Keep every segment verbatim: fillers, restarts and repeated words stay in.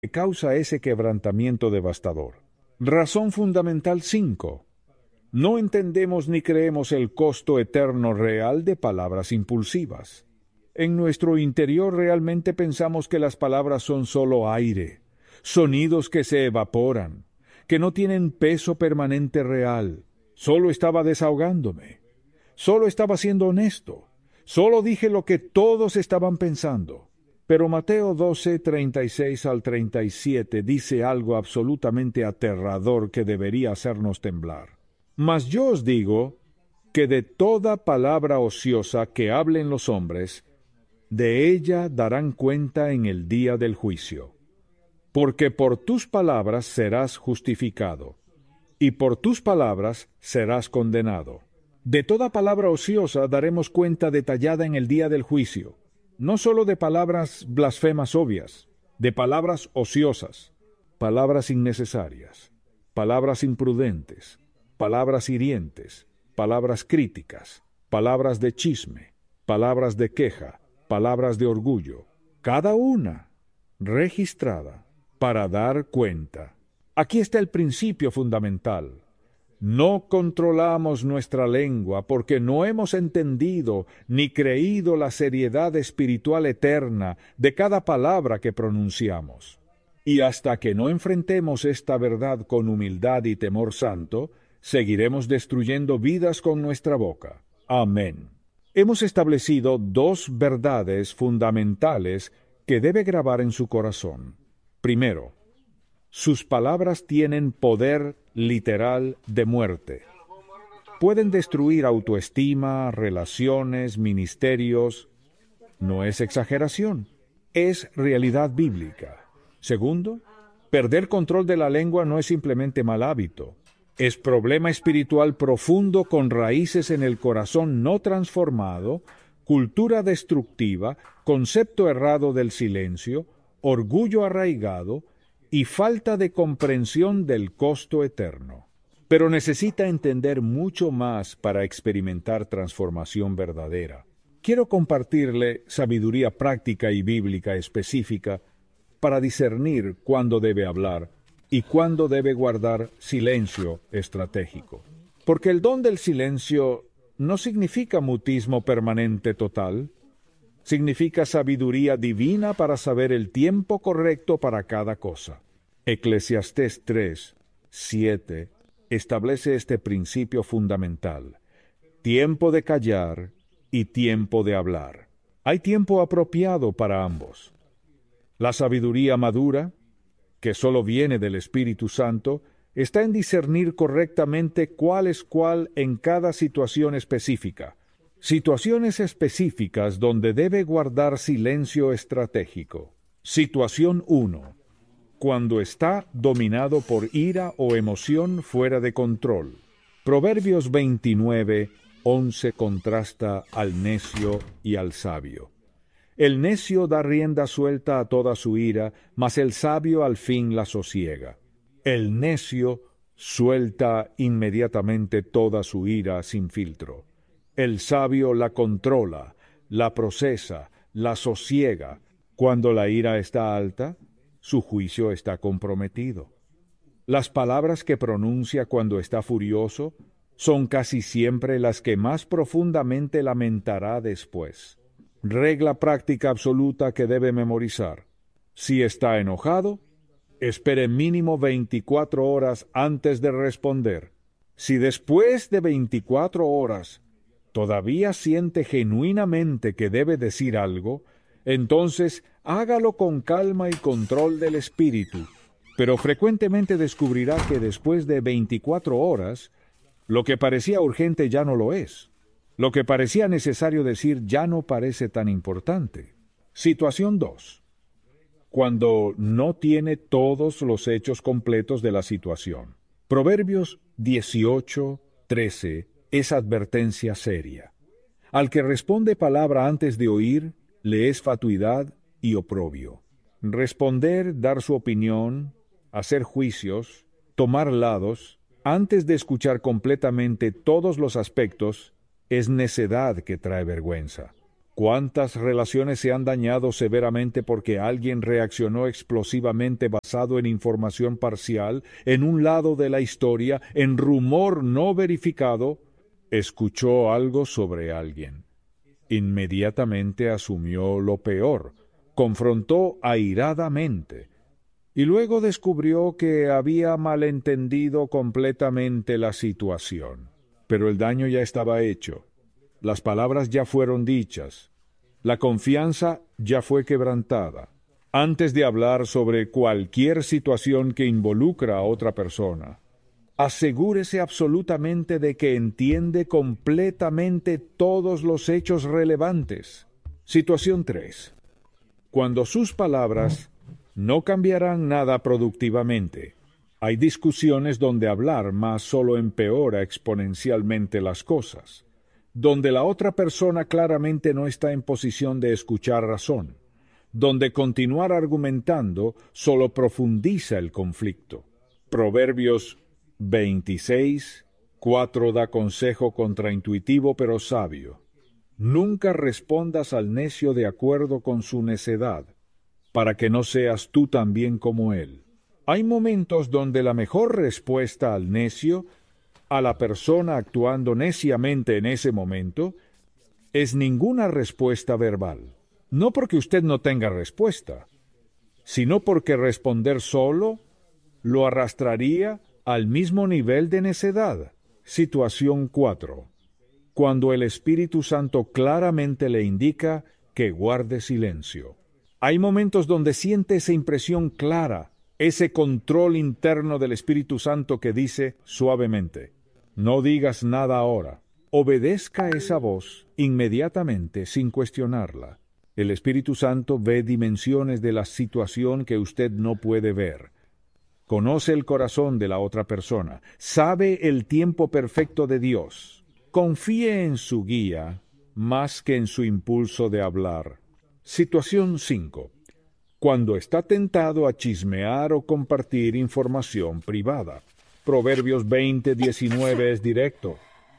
que causa ese quebrantamiento devastador. Razón fundamental cinco. No entendemos ni creemos el costo eterno real de palabras impulsivas. En nuestro interior realmente pensamos que las palabras son solo aire, sonidos que se evaporan, que no tienen peso permanente real. Solo estaba desahogándome. Solo estaba siendo honesto. Solo dije lo que todos estaban pensando. Pero Mateo doce, treinta y seis al treinta y siete dice algo absolutamente aterrador que debería hacernos temblar. Mas yo os digo que de toda palabra ociosa que hablen los hombres, de ella darán cuenta en el día del juicio. Porque por tus palabras serás justificado, y por tus palabras serás condenado. De toda palabra ociosa daremos cuenta detallada en el día del juicio, no sólo de palabras blasfemas obvias, de palabras ociosas, palabras innecesarias, palabras imprudentes, palabras hirientes, palabras críticas, palabras de chisme, palabras de queja, palabras de orgullo, cada una registrada para dar cuenta. Aquí está el principio fundamental. No controlamos nuestra lengua porque no hemos entendido ni creído la seriedad espiritual eterna de cada palabra que pronunciamos. Y hasta que no enfrentemos esta verdad con humildad y temor santo, seguiremos destruyendo vidas con nuestra boca. Amén. Hemos establecido dos verdades fundamentales que debe grabar en su corazón. Primero, sus palabras tienen poder literal de muerte. Pueden destruir autoestima, relaciones, ministerios. No es exageración, es realidad bíblica. Segundo, perder control de la lengua no es simplemente mal hábito. Es problema espiritual profundo con raíces en el corazón no transformado, cultura destructiva, concepto errado del silencio, orgullo arraigado y falta de comprensión del costo eterno. Pero necesita entender mucho más para experimentar transformación verdadera. Quiero compartirle sabiduría práctica y bíblica específica para discernir cuándo debe hablar y cuándo debe guardar silencio estratégico. Porque el don del silencio no significa mutismo permanente total, significa sabiduría divina para saber el tiempo correcto para cada cosa. Eclesiastés tres, siete establece este principio fundamental: tiempo de callar y tiempo de hablar. Hay tiempo apropiado para ambos. La sabiduría madura, que solo viene del Espíritu Santo, está en discernir correctamente cuál es cuál en cada situación específica. Situaciones específicas donde debe guardar silencio estratégico. Situación uno. Cuando está dominado por ira o emoción fuera de control. Proverbios veintinueve, once contrasta al necio y al sabio. El necio da rienda suelta a toda su ira, mas el sabio al fin la sosiega. El necio suelta inmediatamente toda su ira sin filtro. El sabio la controla, la procesa, la sosiega. Cuando la ira está alta, su juicio está comprometido. Las palabras que pronuncia cuando está furioso son casi siempre las que más profundamente lamentará después. Regla práctica absoluta que debe memorizar: si está enojado, espere mínimo veinticuatro horas antes de responder. Si después de veinticuatro horas todavía siente genuinamente que debe decir algo, entonces hágalo con calma y control del espíritu, pero frecuentemente descubrirá que después de veinticuatro horas, lo que parecía urgente ya no lo es. Lo que parecía necesario decir ya no parece tan importante. Situación dos. Cuando no tiene todos los hechos completos de la situación. Proverbios dieciocho, trece es advertencia seria. Al que responde palabra antes de oír, le es fatuidad y oprobio. Responder, dar su opinión, hacer juicios, tomar lados, antes de escuchar completamente todos los aspectos, es necedad que trae vergüenza. ¿Cuántas relaciones se han dañado severamente porque alguien reaccionó explosivamente basado en información parcial, en un lado de la historia, en rumor no verificado? Escuchó algo sobre alguien. Inmediatamente asumió lo peor, confrontó airadamente, y luego descubrió que había malentendido completamente la situación. Pero el daño ya estaba hecho. Las palabras ya fueron dichas. La confianza ya fue quebrantada. Antes de hablar sobre cualquier situación que involucra a otra persona, asegúrese absolutamente de que entiende completamente todos los hechos relevantes. Situación tres. Cuando sus palabras no cambiarán nada productivamente, hay discusiones donde hablar más solo empeora exponencialmente las cosas, donde la otra persona claramente no está en posición de escuchar razón, donde continuar argumentando solo profundiza el conflicto. Proverbios veintiséis, cuatro da consejo contraintuitivo pero sabio. Nunca respondas al necio de acuerdo con su necedad, para que no seas tú también como él. Hay momentos donde la mejor respuesta al necio, a la persona actuando neciamente en ese momento, es ninguna respuesta verbal. No porque usted no tenga respuesta, sino porque responder solo lo arrastraría al mismo nivel de necedad. Situación cuatro. Cuando el Espíritu Santo claramente le indica que guarde silencio. Hay momentos donde siente esa impresión clara, ese control interno del Espíritu Santo que dice suavemente: no digas nada ahora. Obedezca esa voz inmediatamente sin cuestionarla. El Espíritu Santo ve dimensiones de la situación que usted no puede ver. Conoce el corazón de la otra persona. Sabe el tiempo perfecto de Dios. Confíe en su guía más que en su impulso de hablar. Situación cinco. Cuando está tentado a chismear o compartir información privada. Proverbios veinte diecinueve es directo.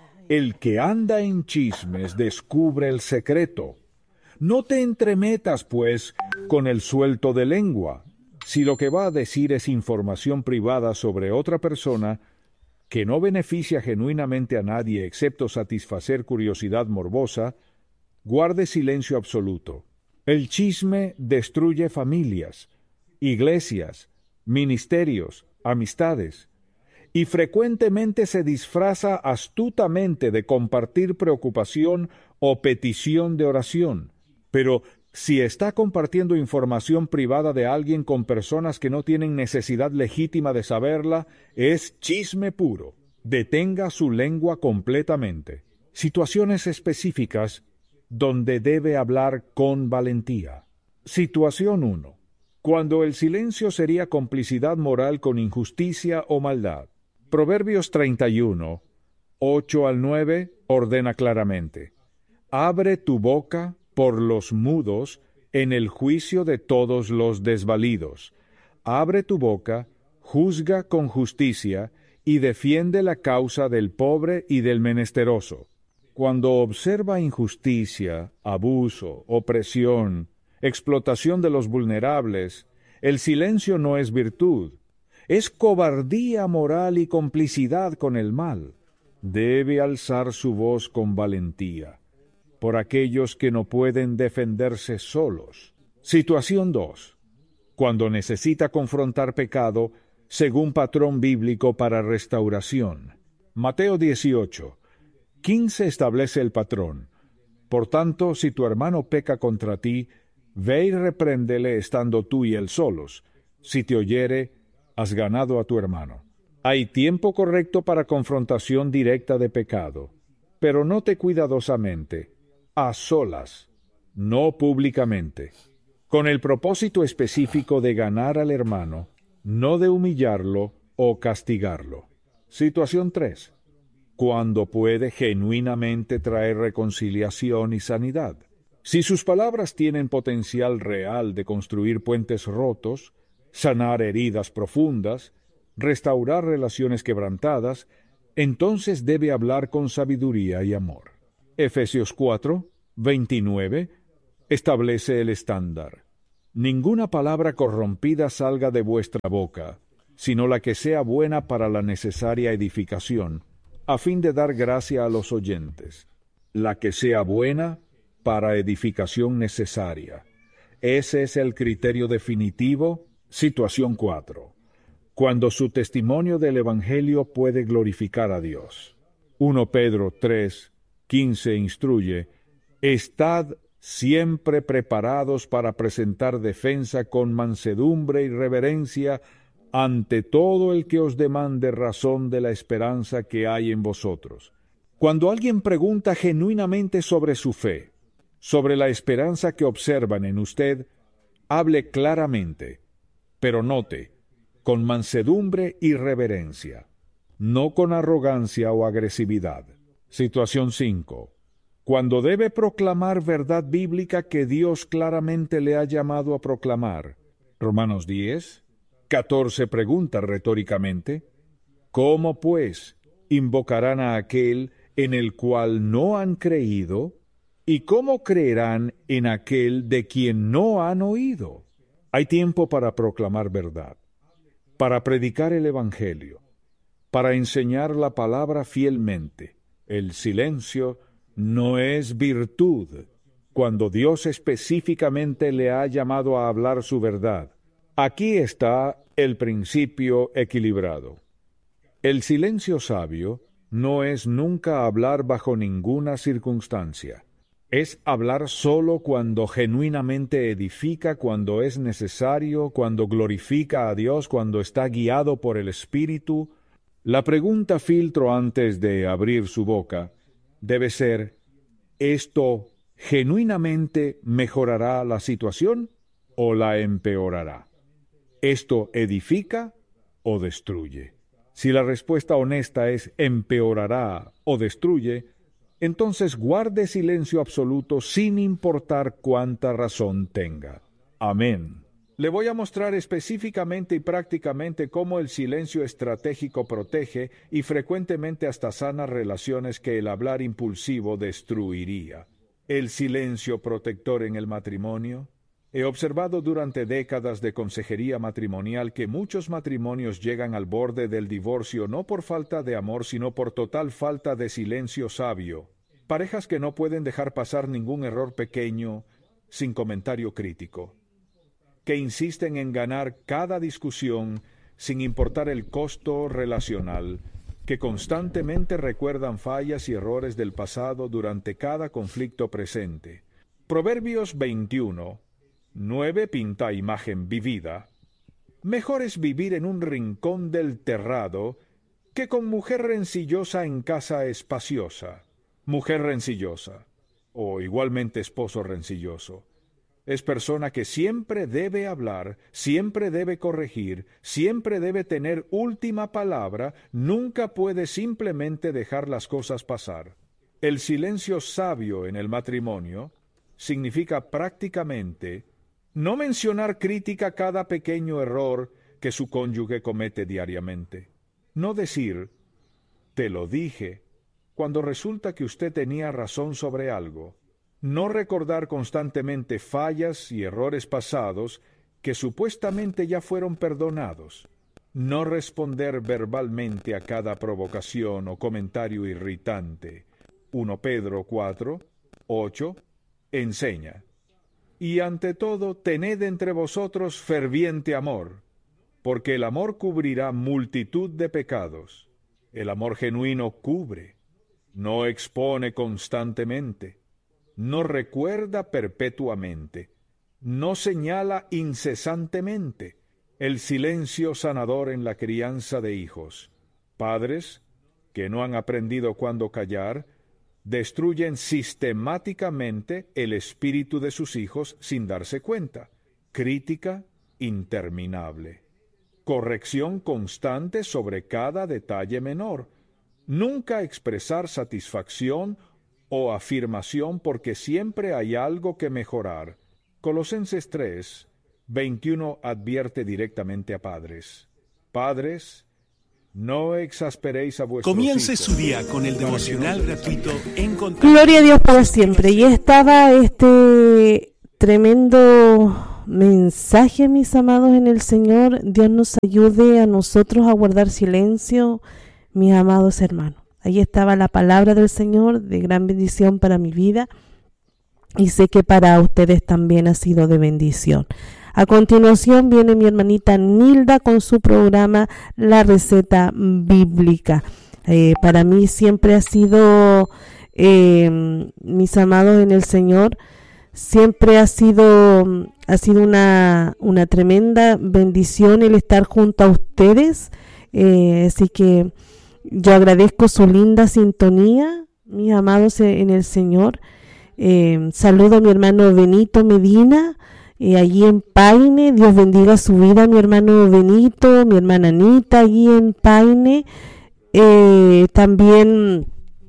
El que anda en chismes descubre el secreto. No te entremetas, pues, con el suelto de lengua. Si lo que va a decir es información privada sobre otra persona que no beneficia genuinamente a nadie excepto satisfacer curiosidad morbosa, guarde silencio absoluto. El chisme destruye familias, iglesias, ministerios, amistades, y frecuentemente se disfraza astutamente de compartir preocupación o petición de oración. Pero si está compartiendo información privada de alguien con personas que no tienen necesidad legítima de saberla, es chisme puro. Detenga su lengua completamente. Situaciones específicas donde debe hablar con valentía. Situación uno. Cuando el silencio sería complicidad moral con injusticia o maldad. Proverbios treinta y uno, ocho al nueve, ordena claramente: abre tu boca por los mudos en el juicio de todos los desvalidos. Abre tu boca, juzga con justicia, y defiende la causa del pobre y del menesteroso. Cuando observa injusticia, abuso, opresión, explotación de los vulnerables, el silencio no es virtud, es cobardía moral y complicidad con el mal. Debe alzar su voz con valentía por aquellos que no pueden defenderse solos. Situación dos. Cuando necesita confrontar pecado según patrón bíblico para restauración. Mateo dieciocho, quince establece el patrón. Por tanto, si tu hermano peca contra ti, ve y repréndele estando tú y él solos. Si te oyere, has ganado a tu hermano. Hay tiempo correcto para confrontación directa de pecado, pero note cuidadosamente, a solas, no públicamente, con el propósito específico de ganar al hermano, no de humillarlo o castigarlo. Situación tres. Cuando puede genuinamente traer reconciliación y sanidad. Si sus palabras tienen potencial real de construir puentes rotos, sanar heridas profundas, restaurar relaciones quebrantadas, entonces debe hablar con sabiduría y amor. Efesios cuatro, veintinueve, establece el estándar. Ninguna palabra corrompida salga de vuestra boca, sino la que sea buena para la necesaria edificación, a fin de dar gracia a los oyentes. La que sea buena para edificación necesaria. Ese es el criterio definitivo. Situación cuatro. Cuando su testimonio del Evangelio puede glorificar a Dios. primera Pedro tres, quince instruye: Estad siempre preparados para presentar defensa con mansedumbre y reverencia ante todo el que os demande razón de la esperanza que hay en vosotros. Cuando alguien pregunta genuinamente sobre su fe, sobre la esperanza que observan en usted, hable claramente, pero note, con mansedumbre y reverencia, no con arrogancia o agresividad. Situación cinco. Cuando debe proclamar verdad bíblica que Dios claramente le ha llamado a proclamar. Romanos diez, catorce pregunta retóricamente: ¿Cómo, pues, invocarán a aquel en el cual no han creído? ¿Y cómo creerán en aquel de quien no han oído? Hay tiempo para proclamar verdad, para predicar el Evangelio, para enseñar la palabra fielmente. El silencio no es virtud cuando Dios específicamente le ha llamado a hablar su verdad. Aquí está el principio equilibrado. El silencio sabio no es nunca hablar bajo ninguna circunstancia. Es hablar solo cuando genuinamente edifica, cuando es necesario, cuando glorifica a Dios, cuando está guiado por el Espíritu. La pregunta filtro antes de abrir su boca debe ser: ¿esto genuinamente mejorará la situación o la empeorará? ¿Esto edifica o destruye? Si la respuesta honesta es empeorará o destruye, entonces guarde silencio absoluto sin importar cuánta razón tenga. Amén. Le voy a mostrar específicamente y prácticamente cómo el silencio estratégico protege y frecuentemente hasta sana relaciones que el hablar impulsivo destruiría. El silencio protector en el matrimonio. He observado durante décadas de consejería matrimonial que muchos matrimonios llegan al borde del divorcio no por falta de amor, sino por total falta de silencio sabio. Parejas que no pueden dejar pasar ningún error pequeño sin comentario crítico, que insisten en ganar cada discusión sin importar el costo relacional, que constantemente recuerdan fallas y errores del pasado durante cada conflicto presente. Proverbios veintiuno, nueve pinta imagen vivida. Mejor es vivir en un rincón del terrado que con mujer rencillosa en casa espaciosa. Mujer rencillosa, o igualmente esposo rencilloso, es persona que siempre debe hablar, siempre debe corregir, siempre debe tener última palabra, nunca puede simplemente dejar las cosas pasar. El silencio sabio en el matrimonio significa prácticamente no mencionar crítica a cada pequeño error que su cónyuge comete diariamente. No decir, te lo dije, cuando resulta que usted tenía razón sobre algo. No recordar constantemente fallas y errores pasados que supuestamente ya fueron perdonados. No responder verbalmente a cada provocación o comentario irritante. primera Pedro cuatro, ocho, enseña. Y ante todo, tened entre vosotros ferviente amor, porque el amor cubrirá multitud de pecados. El amor genuino cubre, no expone constantemente, no recuerda perpetuamente, no señala incesantemente. El silencio sanador en la crianza de hijos. Padres que no han aprendido cuándo callar, destruyen sistemáticamente el espíritu de sus hijos sin darse cuenta. Crítica interminable. Corrección constante sobre cada detalle menor. Nunca expresar satisfacción o afirmación porque siempre hay algo que mejorar. Colosenses tres, veintiuno advierte directamente a padres. Padres, no exasperéis a vuestros Comience hijos. su día con el devocional gratuito en contacto. Gloria a Dios por siempre. Y estaba este tremendo mensaje, mis amados en el Señor. Dios nos ayude a nosotros a guardar silencio, mis amados hermanos. Ahí estaba la palabra del Señor, de gran bendición para mi vida, y sé que para ustedes también ha sido de bendición. A continuación viene mi hermanita Nilda con su programa La Receta Bíblica. Eh, para mí siempre ha sido, eh, mis amados en el Señor, siempre ha sido, ha sido una, una tremenda bendición el estar junto a ustedes. Eh, así que yo agradezco su linda sintonía, mis amados en el Señor. Eh, saludo a mi hermano Benito Medina, eh, allí en Paine. Dios bendiga su vida, mi hermano Benito, mi hermana Anita, allí en Paine. Eh, también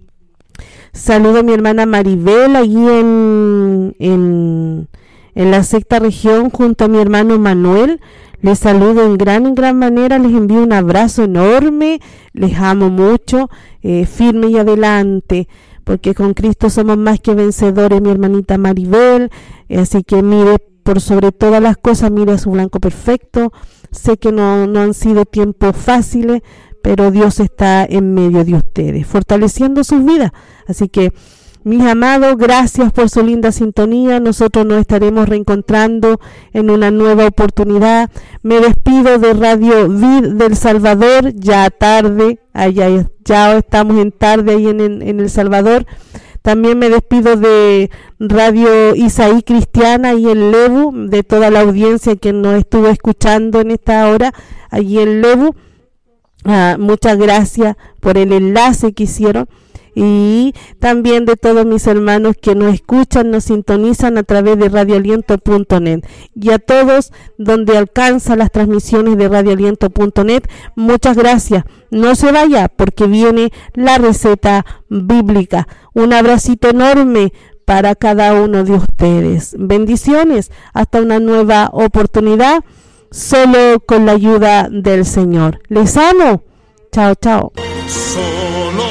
saludo a mi hermana Maribel, allí en, en, en la sexta región, junto a mi hermano Manuel. Les saludo en gran, en gran manera, les envío un abrazo enorme, les amo mucho, eh, firme y adelante, porque con Cristo somos más que vencedores, mi hermanita Maribel. Eh, así que mire, por sobre todas las cosas, mire a su blanco perfecto. Sé que no, no han sido tiempos fáciles, pero Dios está en medio de ustedes, fortaleciendo sus vidas. Así que, mis amados, gracias por su linda sintonía. Nosotros nos estaremos reencontrando en una nueva oportunidad. Me despido de Radio Vid del Salvador, ya tarde, allá ya estamos en tarde ahí en, en, en El Salvador. También me despido de Radio Isaí Cristiana y en Lebu, de toda la audiencia que nos estuvo escuchando en esta hora allí en Lebu. Ah, muchas gracias por el enlace que hicieron. Y también de todos mis hermanos que nos escuchan, nos sintonizan a través de radio aliento punto net, y a todos donde alcanza las transmisiones de radio aliento punto net, muchas gracias. No se vaya, porque viene la receta bíblica. Un abracito enorme para cada uno de ustedes. Bendiciones, hasta una nueva oportunidad, solo con la ayuda del Señor. Les amo. Chao, chao. Solo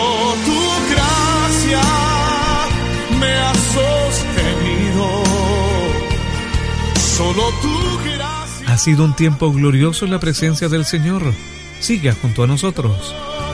Ha sido un tiempo glorioso en la presencia del Señor. Siga junto a nosotros.